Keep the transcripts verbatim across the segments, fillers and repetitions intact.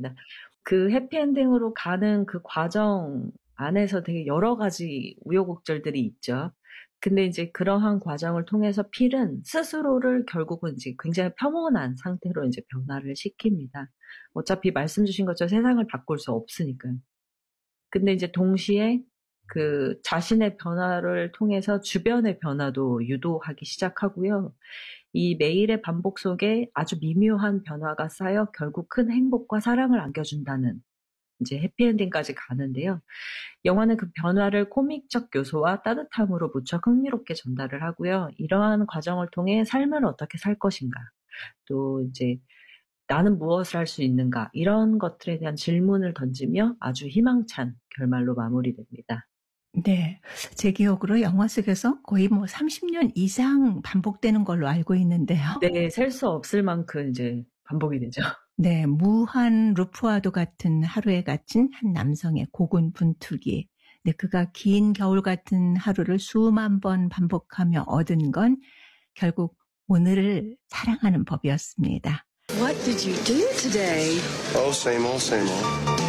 맞습니다. 그 해피엔딩으로 가는 그 과정 안에서 되게 여러 가지 우여곡절들이 있죠. 근데 이제 그러한 과정을 통해서 필은 스스로를 결국은 이제 굉장히 평온한 상태로 이제 변화를 시킵니다. 어차피 말씀 주신 것처럼 세상을 바꿀 수 없으니까요. 근데 이제 동시에 그 자신의 변화를 통해서 주변의 변화도 유도하기 시작하고요. 이 매일의 반복 속에 아주 미묘한 변화가 쌓여 결국 큰 행복과 사랑을 안겨준다는 이제 해피엔딩까지 가는데요. 영화는 그 변화를 코믹적 요소와 따뜻함으로 무척 흥미롭게 전달을 하고요. 이러한 과정을 통해 삶을 어떻게 살 것인가, 또 이제 나는 무엇을 할 수 있는가, 이런 것들에 대한 질문을 던지며 아주 희망찬 결말로 마무리됩니다. 네. 제 기억으로 영화 속에서 거의 뭐 삼십 년 이상 반복되는 걸로 알고 있는데요. 네, 셀 수 없을 만큼 이제 반복이 되죠. 네, 무한 루프와도 같은 하루에 갇힌 한 남성의 고군분투기. 네, 그가 긴 겨울 같은 하루를 수만 번 반복하며 얻은 건 결국 오늘을 사랑하는 법이었습니다. What did you do today? Oh, same old, same old.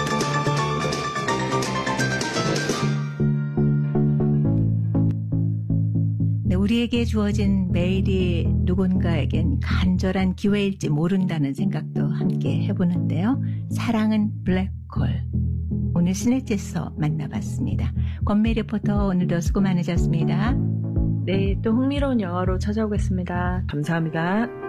우리에게 주어진 매일이 누군가에겐 간절한 기회일지 모른다는 생각도 함께 해보는데요. 사랑은 블랙홀. 오늘 시네티에서 만나봤습니다. 권미 리포터 오늘도 수고 많으셨습니다. 네, 또 흥미로운 영화로 찾아오겠습니다. 감사합니다.